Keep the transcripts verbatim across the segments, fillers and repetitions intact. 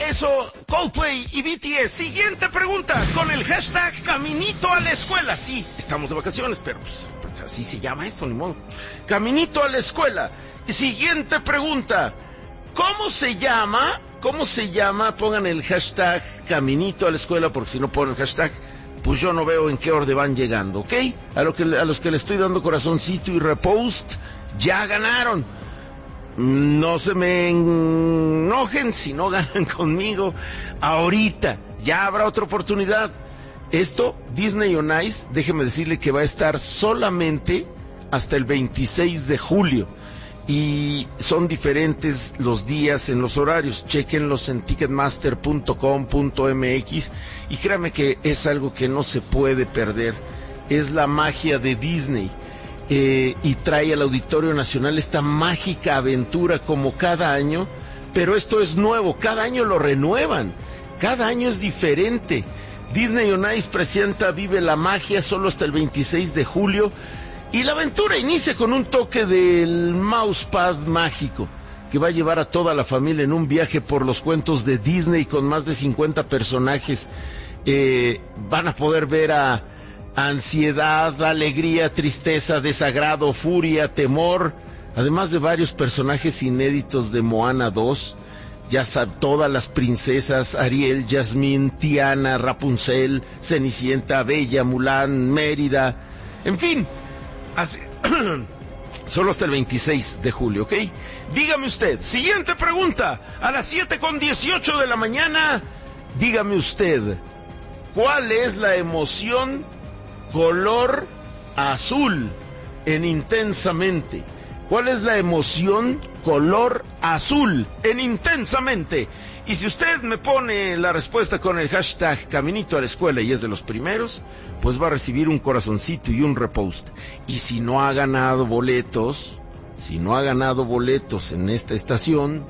eso, Coldplay y B T S. Siguiente pregunta, con el hashtag Caminito a la Escuela. Sí, estamos de vacaciones, pero pues, pues así se llama esto, ni modo. Caminito a la Escuela. Siguiente pregunta, ¿cómo se llama? ¿Cómo se llama? Pongan el hashtag Caminito a la Escuela, porque si no ponen el hashtag, pues yo no veo en qué orden van llegando, ¿ok? A, lo que, a los que le estoy dando corazoncito y repost, ya ganaron. No se me enojen si no ganan conmigo ahorita. Ya habrá otra oportunidad. Esto, Disney on Ice, déjeme decirle que va a estar solamente hasta el veintiséis de julio. Y son diferentes los días en los horarios. Chéquenlos en ticketmaster punto com punto m x y créanme que es algo que no se puede perder. Es la magia de Disney. Eh, y trae al Auditorio Nacional esta mágica aventura como cada año, pero esto es nuevo, cada año lo renuevan, cada año es diferente. Disney on Ice presenta Vive la Magia solo hasta el veintiséis de julio, y la aventura inicia con un toque del mousepad mágico, que va a llevar a toda la familia en un viaje por los cuentos de Disney con más de cincuenta personajes. Eh, van a poder ver a ansiedad, alegría, tristeza, desagrado, furia, temor, además de varios personajes inéditos de Moana dos, ya saben, todas las princesas, Ariel, Jasmine, Tiana, Rapunzel, Cenicienta, Bella, Mulan, Mérida, en fin, así, solo hasta el veintiséis de julio, ¿ok? Dígame usted, siguiente pregunta, a las siete con dieciocho de la mañana, dígame usted, ¿cuál es la emoción color azul en Intensamente? ¿Cuál es la emoción color azul en Intensamente? Y si usted me pone la respuesta con el hashtag Caminito a la Escuela y es de los primeros, pues va a recibir un corazoncito y un repost. Y si no ha ganado boletos, si no ha ganado boletos en esta estación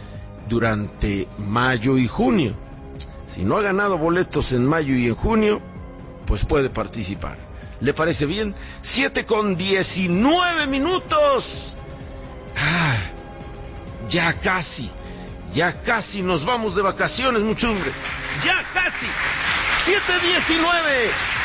durante mayo y junio, si no ha ganado boletos en mayo y en junio, pues puede participar. ¿Le parece bien? siete con diecinueve minutos. Ah, ya casi, ya casi nos vamos de vacaciones, mucho hombre. Ya casi. siete diecinueve.